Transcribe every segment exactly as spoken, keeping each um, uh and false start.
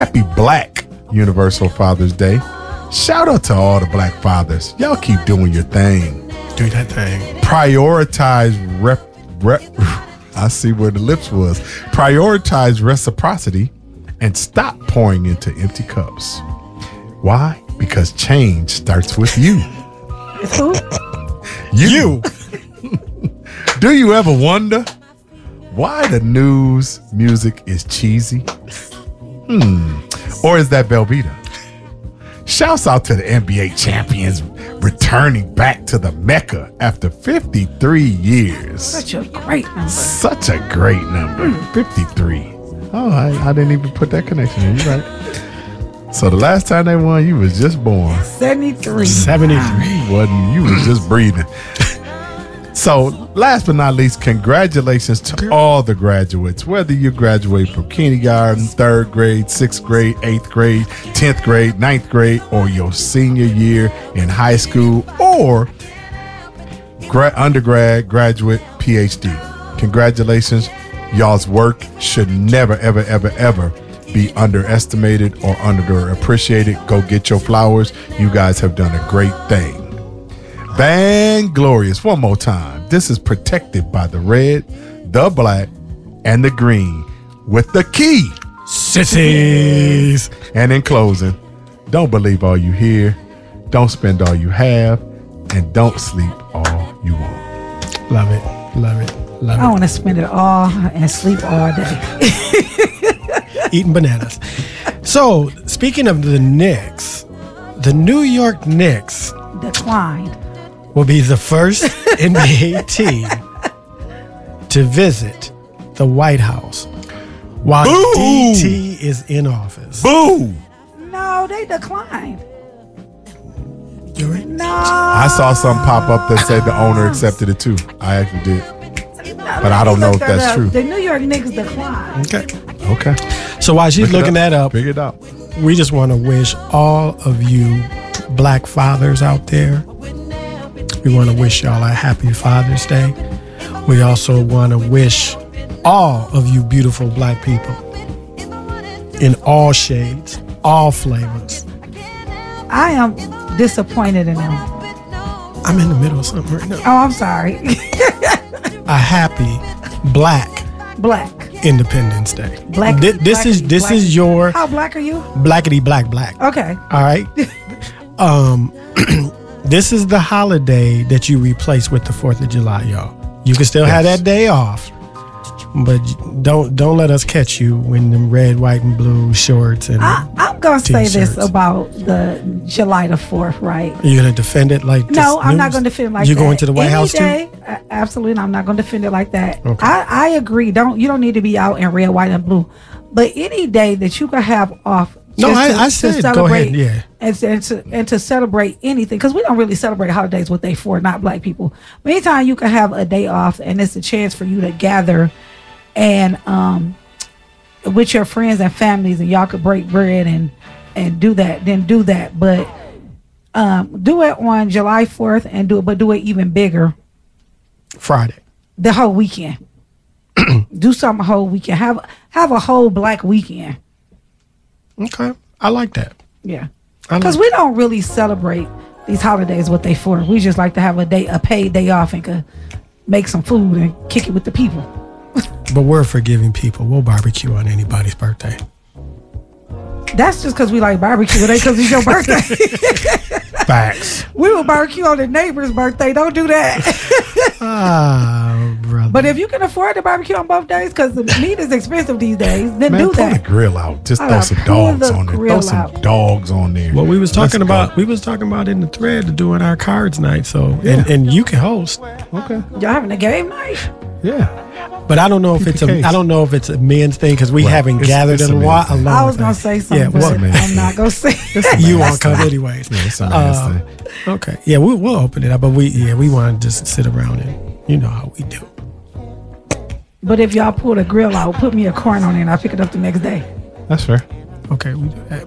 Happy Black Universal Father's Day. Shout out to all the black fathers. Y'all keep doing your thing. Do that thing. Prioritize rep, rep I see where the lips was. Prioritize reciprocity and stop pouring into empty cups. Why? Because change starts with you. Who? You. Do you ever wonder why the news music is cheesy? Hmm. Or is that Velveeta? Shouts out to the N B A champions returning back to the Mecca after fifty-three years. Such a great number. Such a great number. Mm. fifty-three. Oh, I, I didn't even put that connection in. You're right. So the last time they won, you was just born. seventy-three. seventy-three. You wasn't, you was just breathing. So last but not least, congratulations to all the graduates, whether you graduate from kindergarten, third grade, sixth grade, eighth grade, tenth grade, ninth grade, or your senior year in high school, or gra- undergrad, graduate, P H D. Congratulations. Y'all's work should never, ever, ever, ever be underestimated or underappreciated. Go get your flowers. You guys have done a great thing. Vanglorious. One more time. This is protected by the red, the black, and the green with the key. Sissies. And in closing, don't believe all you hear, don't spend all you have, and don't sleep all you want. Love it. Love it. Love I it. want to spend it all and sleep all day. Eating bananas. So, speaking of the Knicks, the New York Knicks Declined. will be the first N B A team to visit the White House while Boo! D T is in office. Boo! No, they declined. You're right. No. I saw something pop up that said the owner accepted it too. I actually did. But I don't know if that's true. The New York Knicks declined. Okay. Okay. So while she's Look it looking that up, Figure it out. we just want to wish all of you black fathers out there, we want to wish y'all a happy Father's Day. We also want to wish all of you beautiful black people in all shades, all flavors. I am disappointed in them. I'm in the middle of something right now. Oh, I'm sorry. A happy Black Black. Independence Day. Black. Thi- this is blackity, this blackity. is your How black are you? blackity black black. Okay. All right. um, this is the holiday that you replace with the Fourth of July, y'all. You can still have Yes. that day off, but don't don't let us catch you when them red, white, and blue shorts and. I, I'm gonna say this T-shirts. about the July the fourth, right? Are you gonna defend it like this No, I'm not news? going to defend it like you that. going to the White Any House day, too? uh, absolutely, I'm not going to defend it like that. Okay. I, I agree. Don't you don't need to be out in red, white, and blue, but any day that you can have off. No, just I- to, I to said go celebrate ahead, yeah. and, to- and to and to celebrate anything, because we don't really celebrate holidays what they for, not black people. But anytime you can have a day off, and it's a chance for you to gather and um with your friends and families, and y'all could break bread and and do that, then do that. But um do it on July fourth and do it, but do it even bigger Friday. the whole weekend. Do something whole weekend. Have have a whole black weekend. Okay, I like that. Yeah. I like Because we don't really celebrate these holidays what they for. We just like to have a day, a paid day off, and could make some food and kick it with the people. But we're forgiving people. We'll barbecue on anybody's birthday. That's just because we like barbecue. It ain't because it's your birthday. Facts. We will barbecue on the neighbor's birthday. Don't do that. Ah, brother. But if you can afford to barbecue on both days, because the meat is expensive these days, then Man, do pull that. the grill out. Just I throw gotta some pull dogs the on there. Throw grill some out. dogs on there. What we was Let's talking go. about, we was talking about in the thread doing our cards night. So Yeah. and, and you can host, Okay. Y'all having a game night? Yeah. but I don't know if Keep it's the a case. I don't know if it's a men's thing because we Right. haven't It's- gathered it's in a a men's while. thing. alone I was with gonna that. say something, Yeah, but what- man. I'm not gonna say. you won't come anyways. Yeah, it's a nice Uh, thing. Okay, yeah, we, we'll open it up, but we yeah we want to just sit around and you know how we do. But if y'all pull the grill out, put me a corn on it, and I'll pick it up the next day. That's fair. Okay, we do that.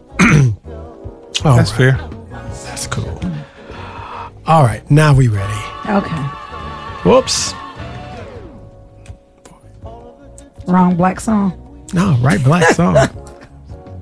All That's right, fair. That's cool. All right, now we ready. Okay. Whoops. Wrong black song. No, right black song.